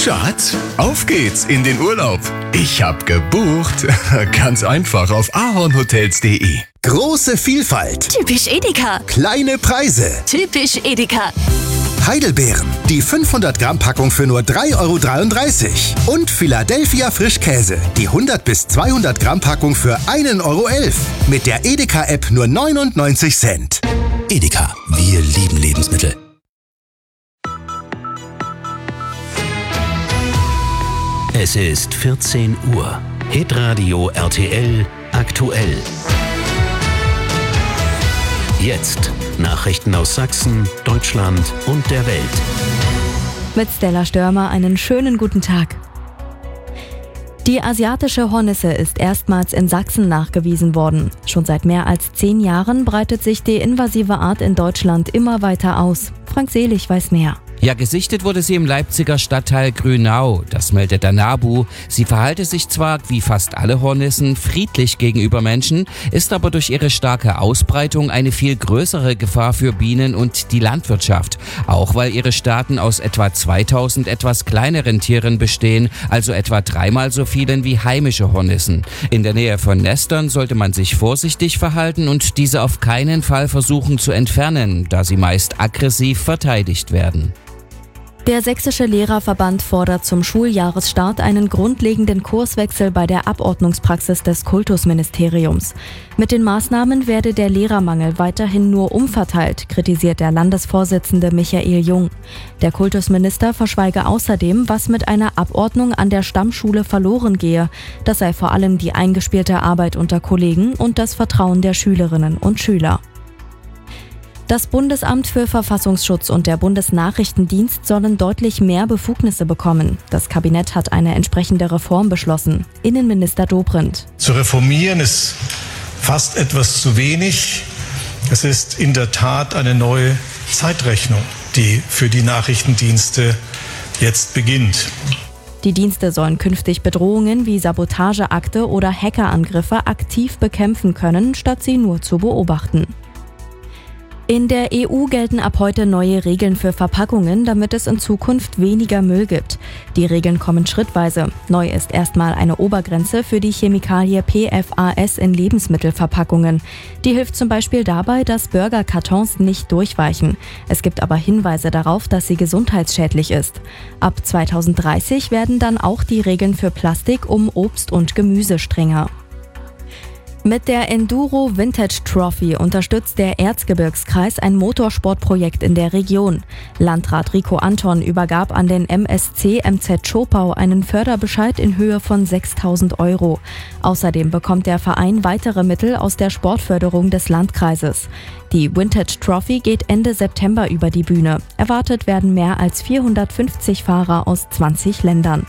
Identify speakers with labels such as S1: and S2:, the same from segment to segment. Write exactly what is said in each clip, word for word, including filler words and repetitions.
S1: Schatz, auf geht's in den Urlaub. Ich hab gebucht. Ganz einfach auf ahornhotels punkt de.
S2: Große Vielfalt.
S3: Typisch Edeka.
S2: Kleine Preise.
S3: Typisch Edeka.
S2: Heidelbeeren. Die fünfhundert Gramm Packung für nur drei Euro dreiunddreißig. Und Philadelphia Frischkäse. Die hundert bis zweihundert Gramm Packung für ein Euro elf. Mit der Edeka-App nur neunundneunzig Cent.
S4: Edeka, wir lieben Lebensmittel. Es ist vierzehn Uhr. Hitradio R T L aktuell. Jetzt Nachrichten aus Sachsen, Deutschland und der Welt.
S5: Mit Stella Störmer einen schönen guten Tag. Die asiatische Hornisse ist erstmals in Sachsen nachgewiesen worden. Schon seit mehr als zehn Jahren breitet sich die invasive Art in Deutschland immer weiter aus. Frank Selig weiß mehr.
S6: Ja, gesichtet wurde sie im Leipziger Stadtteil Grünau. Das meldet der NABU. Sie verhalte sich zwar, wie fast alle Hornissen, friedlich gegenüber Menschen, ist aber durch ihre starke Ausbreitung eine viel größere Gefahr für Bienen und die Landwirtschaft. Auch weil ihre Staaten aus etwa zweitausend etwas kleineren Tieren bestehen, also etwa dreimal so vielen wie heimische Hornissen. In der Nähe von Nestern sollte man sich vorsichtig verhalten und diese auf keinen Fall versuchen zu entfernen, da sie meist aggressiv verteidigt werden.
S5: Der Sächsische Lehrerverband fordert zum Schuljahresstart einen grundlegenden Kurswechsel bei der Abordnungspraxis des Kultusministeriums. Mit den Maßnahmen werde der Lehrermangel weiterhin nur umverteilt, kritisiert der Landesvorsitzende Michael Jung. Der Kultusminister verschweige außerdem, was mit einer Abordnung an der Stammschule verloren gehe. Das sei vor allem die eingespielte Arbeit unter Kollegen und das Vertrauen der Schülerinnen und Schüler. Das Bundesamt für Verfassungsschutz und der Bundesnachrichtendienst sollen deutlich mehr Befugnisse bekommen. Das Kabinett hat eine entsprechende Reform beschlossen. Innenminister Dobrindt.
S7: Zu reformieren ist fast etwas zu wenig. Es ist in der Tat eine neue Zeitrechnung, die für die Nachrichtendienste jetzt beginnt.
S5: Die Dienste sollen künftig Bedrohungen wie Sabotageakte oder Hackerangriffe aktiv bekämpfen können, statt sie nur zu beobachten. In der E U gelten ab heute neue Regeln für Verpackungen, damit es in Zukunft weniger Müll gibt. Die Regeln kommen schrittweise. Neu ist erstmal eine Obergrenze für die Chemikalie P F A S in Lebensmittelverpackungen. Die hilft zum Beispiel dabei, dass Burgerkartons nicht durchweichen. Es gibt aber Hinweise darauf, dass sie gesundheitsschädlich ist. Ab zweitausenddreißig werden dann auch die Regeln für Plastik um Obst und Gemüse strenger. Mit der Enduro Vintage Trophy unterstützt der Erzgebirgskreis ein Motorsportprojekt in der Region. Landrat Rico Anton übergab an den M S C M Z Schopau einen Förderbescheid in Höhe von sechstausend Euro. Außerdem bekommt der Verein weitere Mittel aus der Sportförderung des Landkreises. Die Vintage Trophy geht Ende September über die Bühne. Erwartet werden mehr als vierhundertfünfzig Fahrer aus zwanzig Ländern.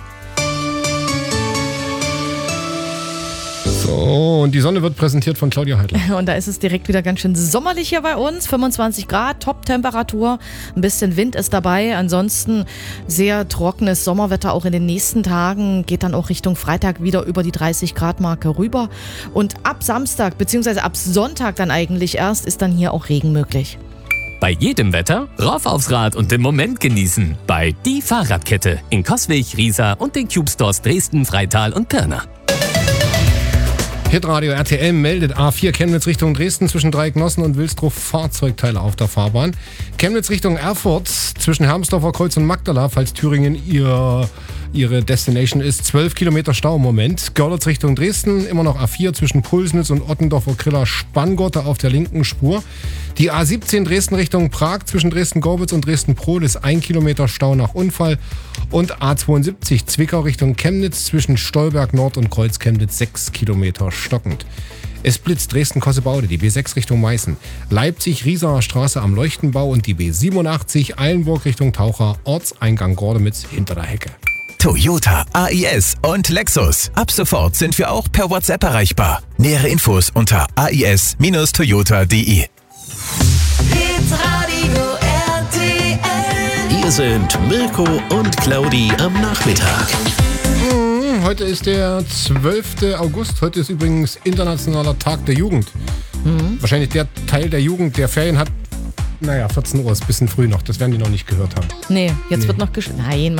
S8: So, und die Sonne wird präsentiert von Claudia Heidler.
S9: Und da ist es direkt wieder ganz schön sommerlich hier bei uns. fünfundzwanzig Grad, Top-Temperatur, ein bisschen Wind ist dabei. Ansonsten sehr trockenes Sommerwetter auch in den nächsten Tagen. Geht dann auch Richtung Freitag wieder über die dreißig Grad Marke rüber. Und ab Samstag, beziehungsweise ab Sonntag dann eigentlich erst, ist dann hier auch Regen möglich.
S10: Bei jedem Wetter rauf aufs Rad und den Moment genießen. Bei Die Fahrradkette in Coswig, Riesa und den Cube Stores Dresden, Freital und Pirna.
S8: Hitradio R T L meldet A vier Chemnitz Richtung Dresden zwischen Dreiecknossen und Wilsdruff Fahrzeugteile auf der Fahrbahn. Chemnitz Richtung Erfurt zwischen Hermsdorfer Kreuz und Magdala, falls Thüringen ihr, ihre Destination ist. zwölf Kilometer Stau im Moment. Görlitz Richtung Dresden, immer noch A vier zwischen Pulsnitz und Ottendorfer Griller Spanngurte auf der linken Spur. Die A siebzehn Dresden Richtung Prag zwischen Dresden-Gorbitz und Dresden-Prohl ist ein Kilometer Stau nach Unfall. Und A zweiundsiebzig Zwickau Richtung Chemnitz zwischen Stolberg Nord und Kreuz Chemnitz sechs Kilometer stockend. Es blitzt Dresden-Kossebaude, die B sechs Richtung Meißen, Leipzig-Riesaer Straße am Leuchtenbau und die B siebenundachtzig Eilenburg Richtung Taucher, Ortseingang Gordemitz hinter der Hecke.
S1: Toyota, A I S und Lexus. Ab sofort sind wir auch per WhatsApp erreichbar. Nähere Infos unter a i s Bindestrich toyota punkt de.
S4: Hier sind Mirko und Claudi am Nachmittag.
S8: Hm, heute ist der zwölfte August. Heute ist übrigens Internationaler Tag der Jugend. Mhm. Wahrscheinlich der Teil der Jugend, der Ferien hat. Naja, vierzehn Uhr ist ein bisschen früh noch. Das werden die noch nicht gehört haben.
S9: Nee, jetzt
S8: nee.
S9: wird noch gesch... Nein.